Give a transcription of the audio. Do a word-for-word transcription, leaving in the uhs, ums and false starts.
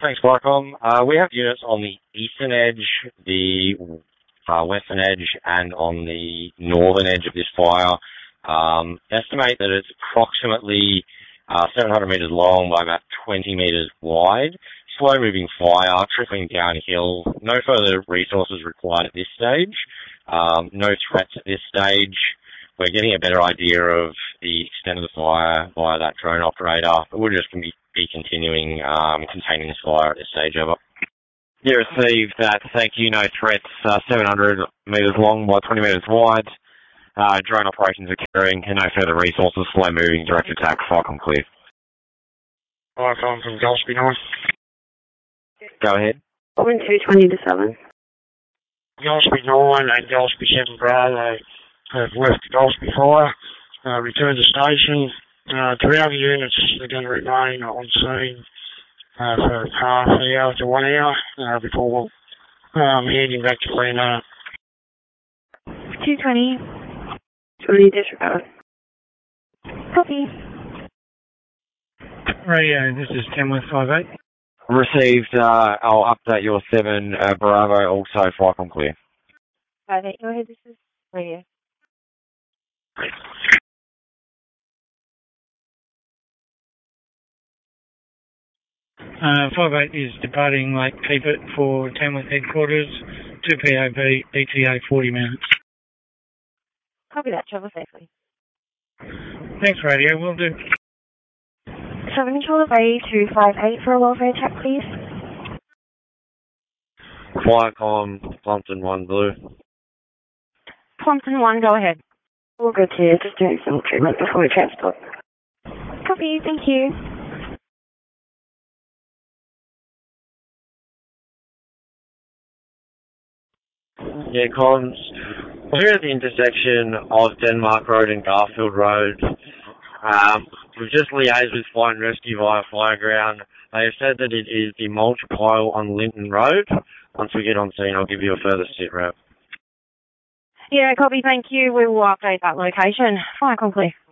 Thanks, Viacom. Uh, we have units on the eastern edge, the uh, western edge, and on the northern edge of this fire. Um, estimate that it's approximately uh, seven hundred metres long by about twenty metres wide. Slow-moving fire, trickling downhill. No further resources required at this stage. Um, no threats at this stage. We're getting a better idea of the extent of the fire via that drone operator. But we're just going to be, be continuing um, containing this fire at this stage, over. You received that. Thank you. No threats. Uh, seven hundred metres long by twenty metres wide. Uh, drone operations occurring and no further resources. Slow-moving direct attack. Viacom clear. Viacom from Gillespie North. Go ahead. One two twenty to seven. Gillespie nine and Gillespie seven Bravo have left the Gillespie fire. Uh, returned to station. Uh, two other units are going to remain on scene uh, for half an hour to one hour uh, before um, heading back to Glenelg. two twenty. twenty disregard. Copy. Radio, this is Tamworth five eight. Received. Uh, I'll update your seven uh, Bravo. Also, Viacom clear. five eight, go ahead. This is radio. Uh, five eight is departing Lake Keepit for Tamworth headquarters. two P O B, E T A forty minutes. Copy that. Travel safely. Thanks, radio. Will do. seven control Bay two five eight for a welfare check, please. Viacom, Plumpton one Blue. Plumpton one, go ahead. All good here. Just doing some treatment before we transport. Copy. Thank you. Yeah, Collins. We're here at the intersection of Denmark Road and Garfield Road. Um, we've just liaised with Fire and Rescue via Fireground. They have said that it is the mulch pile on Linton Road. Once we get on scene, I'll give you a further sit rep. Yeah, copy. Thank you. We will update that location. Fire complete.